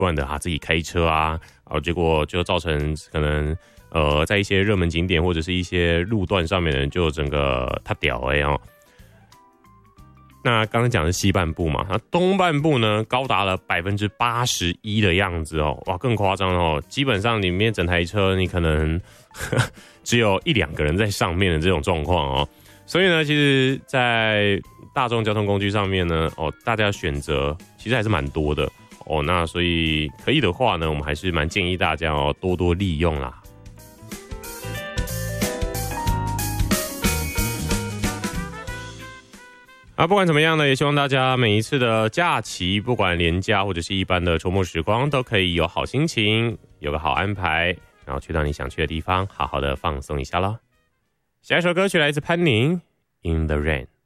不然的自己开车啊，结果就造成可能在一些热门景点或者是一些路段上面的人就整个他屌哦。那刚刚讲的是西半部嘛，那东半部呢高达了81%的样子哦，哇，更夸张哦，基本上里面整台车你可能只有1-2个人在上面的这种状况哦。所以呢，其实在大众交通工具上面呢，大家选择其实还是蛮多的哦。那所以可以的话呢，我们还是蛮建议大家多多利用啦。不管怎么样呢，也希望大家每一次的假期，不管连假或者是一般的周末时光，都可以有好心情，有个好安排，然后去到你想去的地方，好好的放松一下咯。下一首歌曲来自潘宁《In the Rain》。